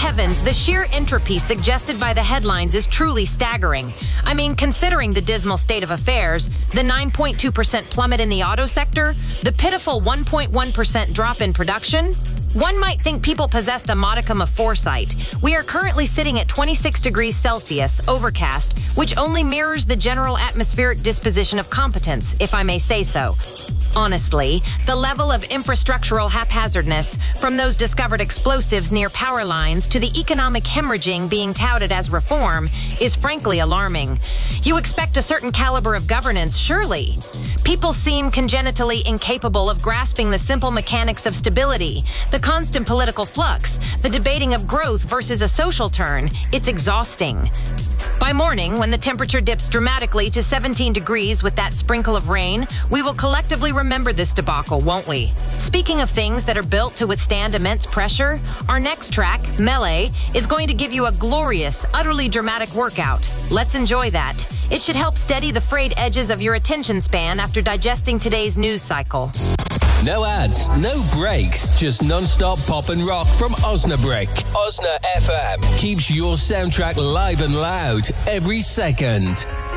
heavens, the sheer entropy suggested by the headlines is truly staggering. I mean, considering the dismal state of affairs, the 9.2% plummet in the auto sector, the pitiful 1.1% drop in production, one might think people possessed a modicum of foresight. We are currently sitting at 26 degrees Celsius, overcast, which only mirrors the general atmospheric disposition of competence, if I may say so. Honestly, the level of infrastructural haphazardness, from those discovered explosives near power lines to the economic hemorrhaging being touted as reform, is frankly alarming. You expect a certain caliber of governance, surely. People seem congenitally incapable of grasping the simple mechanics of stability, the constant political flux, the debating of growth versus a social turn. It's exhausting. By morning, when the temperature dips dramatically to 17 degrees with that sprinkle of rain, we will collectively remember this debacle, won't we? Speaking of things that are built to withstand immense pressure, our next track, Melee, is going to give you a glorious, utterly dramatic workout. Let's enjoy that. It should help steady the frayed edges of your attention span after digesting today's news cycle. No ads, no breaks, just non-stop pop and rock from Osnabrück. Osna FM keeps your soundtrack live and loud every second.